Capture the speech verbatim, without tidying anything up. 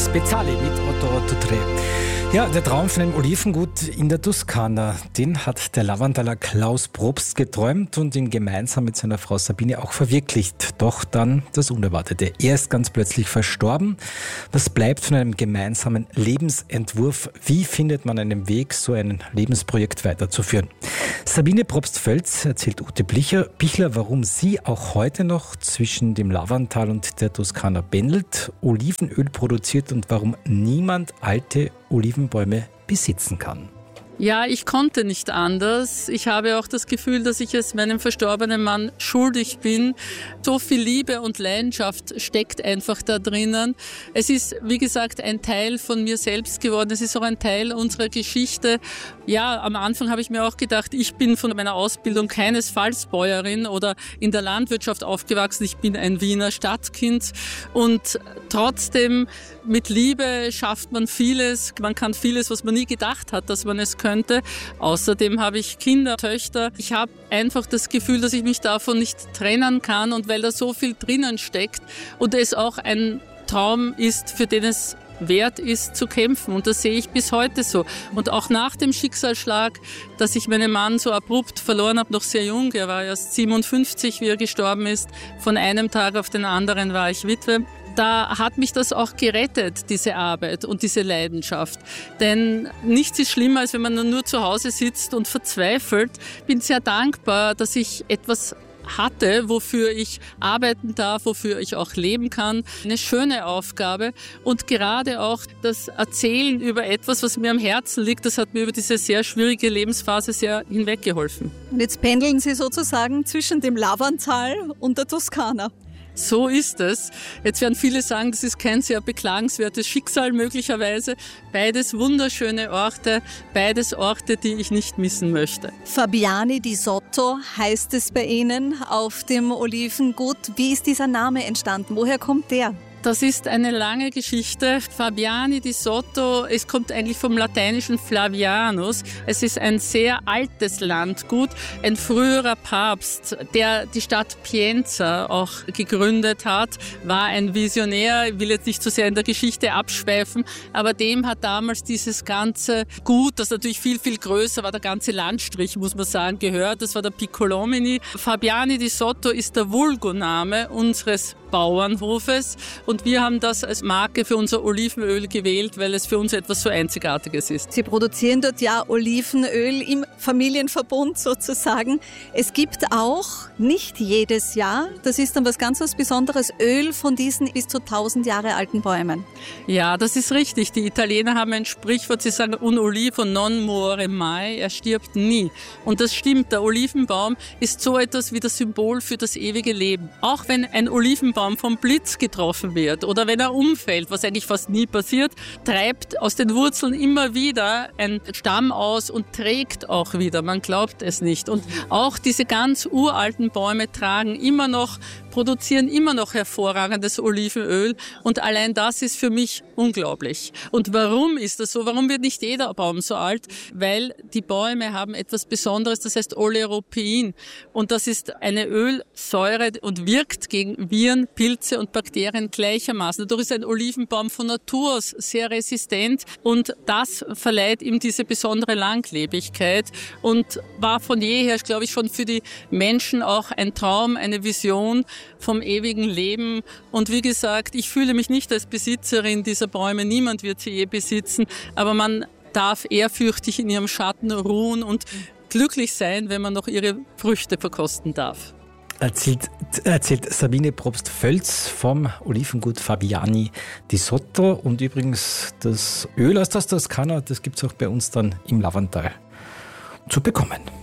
Speziale mit Otto Dutré. Ja, der Traum von einem Olivengut in der Toskana, den hat der Lavandaler Klaus Probst geträumt und ihn gemeinsam mit seiner Frau Sabine auch verwirklicht. Doch dann das Unerwartete. Er ist ganz plötzlich verstorben. Was bleibt von einem gemeinsamen Lebensentwurf? Wie findet man einen Weg, so ein Lebensprojekt weiterzuführen? Sabine Probst-Völz erzählt Ute Bichler, Bichler, warum sie auch heute noch zwischen dem Lavantal und der Toskana pendelt, Olivenöl produziert und warum niemand alte Olivenbäume besitzen kann. Ja, ich konnte nicht anders. Ich habe auch das Gefühl, dass ich es meinem verstorbenen Mann schuldig bin. So viel Liebe und Leidenschaft steckt einfach da drinnen. Es ist, wie gesagt, ein Teil von mir selbst geworden. Es ist auch ein Teil unserer Geschichte. Ja, am Anfang habe ich mir auch gedacht, ich bin von meiner Ausbildung keinesfalls Bäuerin oder in der Landwirtschaft aufgewachsen. Ich bin ein Wiener Stadtkind und trotzdem mit Liebe schafft man vieles. Man kann vieles, was man nie gedacht hat, dass man es könnte. Außerdem habe ich Kinder, Töchter. Ich habe einfach das Gefühl, dass ich mich davon nicht trennen kann und weil da so viel drinnen steckt und es auch ein Traum ist, für den es wert ist zu kämpfen. Und das sehe ich bis heute so. Und auch nach dem Schicksalsschlag, dass ich meinen Mann so abrupt verloren habe, noch sehr jung, er war erst siebenundfünfzig, wie er gestorben ist, von einem Tag auf den anderen war ich Witwe. Da hat mich das auch gerettet, diese Arbeit und diese Leidenschaft. Denn nichts ist schlimmer, als wenn man nur zu Hause sitzt und verzweifelt. Ich bin sehr dankbar, dass ich etwas hatte, wofür ich arbeiten darf, wofür ich auch leben kann. Eine schöne Aufgabe und gerade auch das Erzählen über etwas, was mir am Herzen liegt, das hat mir über diese sehr schwierige Lebensphase sehr hinweggeholfen. Und jetzt pendeln Sie sozusagen zwischen dem Lavantal und der Toskana. So ist es. Jetzt werden viele sagen, das ist kein sehr beklagenswertes Schicksal möglicherweise. Beides wunderschöne Orte, beides Orte, die ich nicht missen möchte. Fabiani di Sotto heißt es bei Ihnen auf dem Olivengut. Wie ist dieser Name entstanden? Woher kommt der? Das ist eine lange Geschichte. Fabiani di Sotto, es kommt eigentlich vom lateinischen Flavianus. Es ist ein sehr altes Landgut. Ein früherer Papst, der die Stadt Pienza auch gegründet hat, war ein Visionär. Ich will jetzt nicht so sehr in der Geschichte abschweifen, aber dem hat damals dieses ganze Gut, das natürlich viel, viel größer war, der ganze Landstrich, muss man sagen, gehört. Das war der Piccolomini. Fabiani di Sotto ist der Vulgoname unseres Bauernhofes und wir haben das als Marke für unser Olivenöl gewählt, weil es für uns etwas so Einzigartiges ist. Sie produzieren dort ja Olivenöl im Familienverbund sozusagen. Es gibt auch nicht jedes Jahr, das ist dann was ganz was Besonderes, Öl von diesen bis zu tausend Jahre alten Bäumen. Ja, das ist richtig. Die Italiener haben ein Sprichwort, sie sagen un olivo non muore mai, er stirbt nie. Und das stimmt, der Olivenbaum ist so etwas wie das Symbol für das ewige Leben. Auch wenn ein Olivenbaum vom Blitz getroffen wird oder wenn er umfällt, was eigentlich fast nie passiert, treibt aus den Wurzeln immer wieder ein Stamm aus und trägt auch wieder. Man glaubt es nicht. Und auch diese ganz uralten Bäume tragen immer noch, produzieren immer noch hervorragendes Olivenöl und allein das ist für mich unglaublich. Und warum ist das so? Warum wird nicht jeder Baum so alt? Weil die Bäume haben etwas Besonderes, das heißt Oleuropein und das ist eine Ölsäure und wirkt gegen Viren, Pilze und Bakterien gleichermaßen. Dadurch ist ein Olivenbaum von Natur aus sehr resistent und das verleiht ihm diese besondere Langlebigkeit und war von jeher, glaube ich, schon für die Menschen auch ein Traum, eine Vision vom ewigen Leben. Und wie gesagt, ich fühle mich nicht als Besitzerin dieser Bäume. Niemand wird sie je besitzen, aber man darf ehrfürchtig in ihrem Schatten ruhen und glücklich sein, wenn man noch ihre Früchte verkosten darf. Erzählt, erzählt Sabine Probst-Völz vom Olivengut Fabiani di Sotto. Und übrigens das Öl aus der Toskana, das gibt es auch bei uns dann im Lavantal zu bekommen.